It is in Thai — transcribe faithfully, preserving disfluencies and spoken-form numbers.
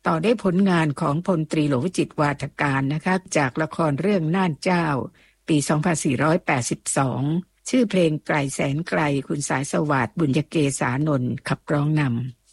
ต่อได้ผลงานของพลตรีหลวงวิจิตรวาทการนะคะจากละครเรื่องน่านเจ้าปีสองพันสี่ร้อยแปดสิบสองชื่อเพลงไกลแสนไกลคุณสายสวัสดิ์บุญยเกษานนท์ขับร้องนำ